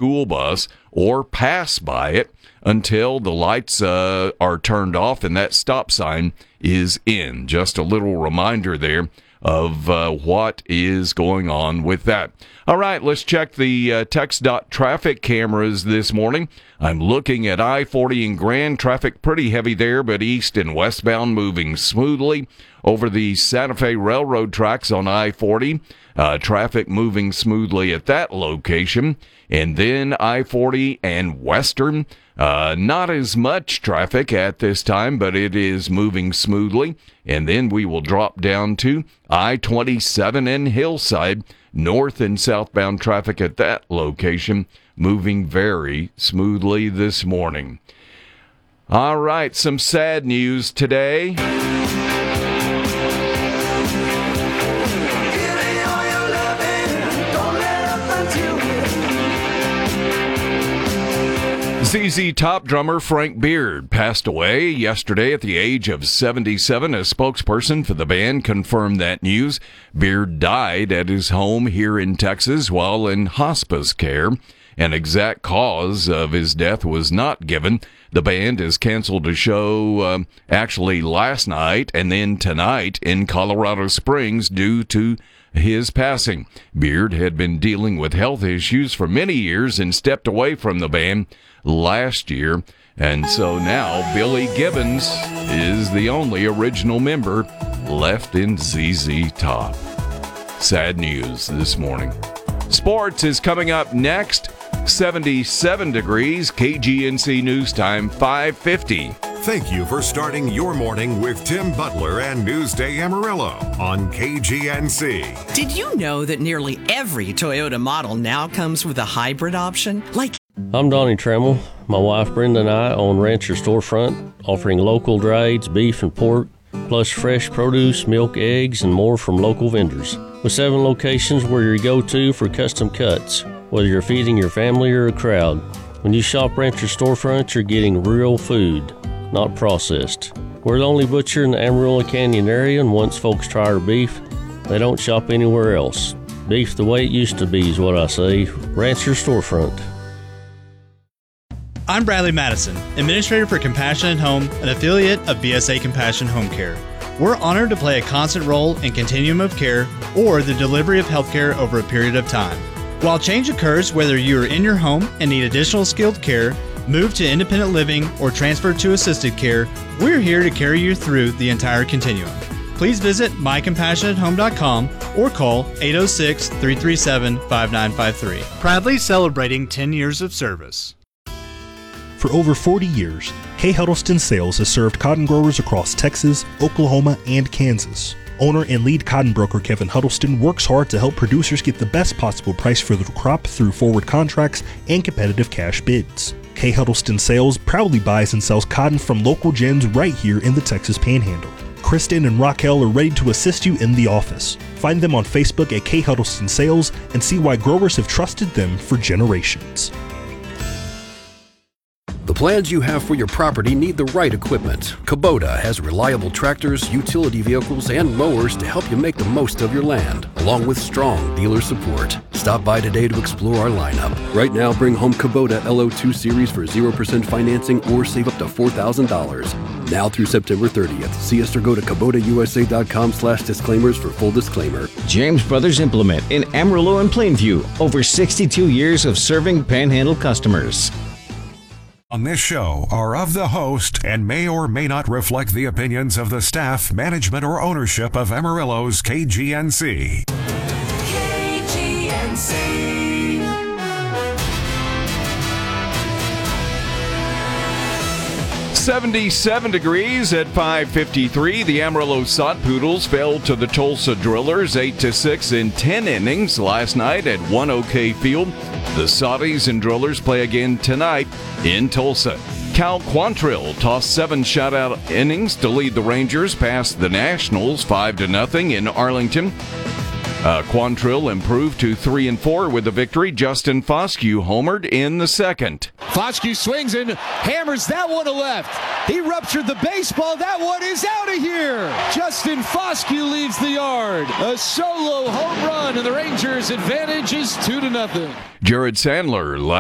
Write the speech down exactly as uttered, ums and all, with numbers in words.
school bus or pass by it until the lights uh, are turned off and that stop sign is in. Just a little reminder there of uh, what is going on with that. All right, let's check the uh, text dot traffic cameras this morning. I'm looking at I forty in Grand. Traffic pretty heavy there, but east and westbound moving smoothly. Over the Santa Fe Railroad tracks on I forty, uh, traffic moving smoothly at that location. And then I forty and Western, uh, not as much traffic at this time, but it is moving smoothly. And then we will drop down to I twenty-seven and Hillside, north and southbound traffic at that location, moving very smoothly this morning. All right, some sad news today. Z Z Top drummer Frank Beard passed away yesterday at the age of seventy-seven. A spokesperson for the band confirmed that news. Beard died at his home here in Texas while in hospice care. An exact cause of his death was not given. The band has canceled a show um, actually last night and then tonight in Colorado Springs due to his passing. Beard had been dealing with health issues for many years and stepped away from the band last year, and so now Billy Gibbons is the only original member left in Z Z Top. Sad news this morning. Sports is coming up next. seventy-seven degrees, K G N C News Time, five fifty. Thank you for starting your morning with Tim Butler and Newsday Amarillo on K G N C. Did you know that nearly every Toyota model now comes with a hybrid option? Like I'm Donnie Trammell. My wife Brenda and I own Rancher Storefront, offering local drieds, beef and pork, plus fresh produce, milk, eggs, and more from local vendors. With seven locations, we're your go-to for custom cuts, whether you're feeding your family or a crowd. When you shop Rancher Storefront, you're getting real food, not processed. We're the only butcher in the Amarillo Canyon area, and once folks try our beef, they don't shop anywhere else. Beef the way it used to be is what I say. Rancher Storefront. I'm Bradley Madison, Administrator for Compassionate Home, an affiliate of V S A Compassion Home Care. We're honored to play a constant role in continuum of care or the delivery of healthcare over a period of time. While change occurs whether you are in your home and need additional skilled care, move to independent living, or transfer to assisted care, we're here to carry you through the entire continuum. Please visit my compassionate home dot com or call eight oh six, three three seven, five nine five three. Proudly celebrating ten years of service. For over forty years, Kay Huddleston Sales has served cotton growers across Texas, Oklahoma, and Kansas. Owner and lead cotton broker Kevin Huddleston works hard to help producers get the best possible price for their crop through forward contracts and competitive cash bids. Kay Huddleston Sales proudly buys and sells cotton from local gins right here in the Texas Panhandle. Kristen and Raquel are ready to assist you in the office. Find them on Facebook at Kay Huddleston Sales and see why growers have trusted them for generations. The plans you have for your property need the right equipment. Kubota has reliable tractors, utility vehicles, and mowers to help you make the most of your land, along with strong dealer support. Stop by today to explore our lineup. Right now, bring home Kubota L O two Series for zero percent financing or save up to four thousand dollars. Now through September thirtieth. See us or go to Kubota U S A dot com slash disclaimers for full disclaimer. James Brothers Implement in Amarillo and Plainview. Over sixty-two years of serving Panhandle customers. On this show are of the host and may or may not reflect the opinions of the staff, management, or ownership of Amarillo's K G N C. K G N C. seventy-seven degrees at five fifty-three. The Amarillo Sot Poodles fell to the Tulsa Drillers eight to six in ten innings last night at One OK Field. The Sotties and Drillers play again tonight in Tulsa. Cal Quantrill tossed seven shutout innings to lead the Rangers past the Nationals five to nothing in Arlington. Uh, Quantrill improved to three and four with the victory. Justin Foscue homered in the second. Foscue swings and hammers that one to left. He ruptured the baseball. That one is out of here. Justin Foscue leaves the yard. A solo home run, and the Rangers' advantage is two to nothing. Jared Sandler